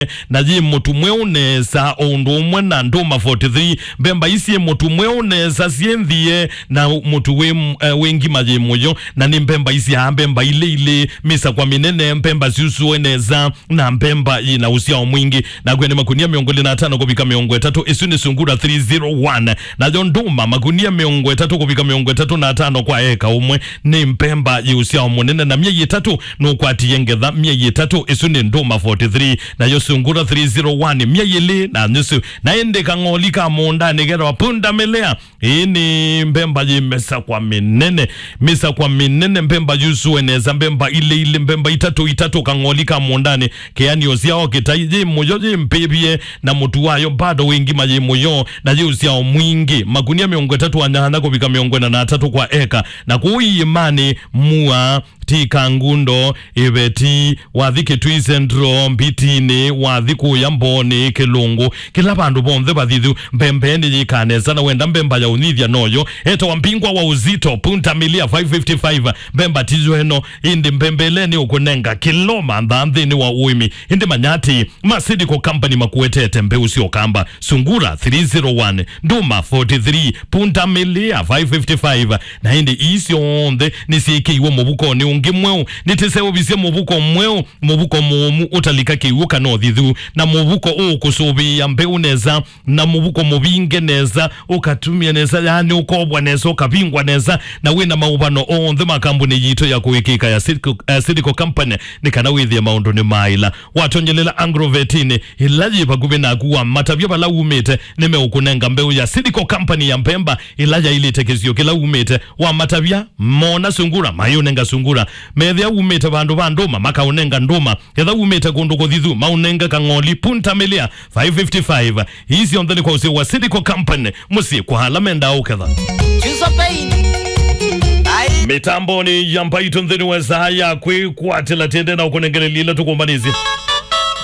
na je mutu mweuneza oundu umwe na nduma 43 mbemba isi mutu mweuneza sienthie na mutu wengi maje moyo na ni mbemba isi mbemba ile misa kwa minene mbemba siusueneza na mbemba ina usia mwingi na kwene makunia 5 kubika 3 isuni sungura 301 na nduma makunia 3 kubika 35 kwa eka umwe ni mbemba usia munene na 3 no kwati yengetha 3 isuni nduma 43 na yo sungura 301 myeyele na nusu na ende kangolika monda negera wapunda melea ini mbemba mesa kwa minene mbemba yusueneza mbemba ile mbemba itatu kangolika mondane keani osiao kitaije moyo mpebie na mutu wayo bado wengi maje moyo na je osiao mwingi magunia 300 anahana kubika 3 kwa eka na kuimani mua tika ngundo ibeti wathike twi centro mbitini wathiku ya mboni kilungu kila bandu bonthe bathithu mbembeni yikaneza na wenda mbemba ya unithia noyo eto wampingwa wa uzito punta milia 555 mbemba tizo eno indi mbembeleni ukunenga kiloma ndhanthini wa uimi indi manyati Masidi company makuetete mbe usio kamba sungura 301 nduma 43 punta milia 555 na indi isi onde nisiki iwo mubuko ni ngimweu niteseo bise mubuko mweu mubuko mumu utalika kiwuka no thithu na mubuko ukusubi ya mbeuneza na mubuko mubinge neza ukatumia neza yani ukobwa neza ukabingwa neza na wina maubano onthe makambuni yito ya kuwikika ya Sidiko company nikana withia maundu ni maila watonyelela Agrovetini ilaji pagubi na kuwa matabia bala umete nime ukunenga mbeu ya Sidiko company ya mpemba ilaja ili tekizio kila umete wa matabia mona sungura mayunenga sungura methia umete bandu maka unenga nduma etha umete kunduko thithu maunenga kangoli punta milia 555 hizi ondheli kwa usio wa Sidiko company musi kwa halamenda uketha mitambo ni yambaito nthini weza haya kwi kwa tila tende na ukunengele lila tukumbanizi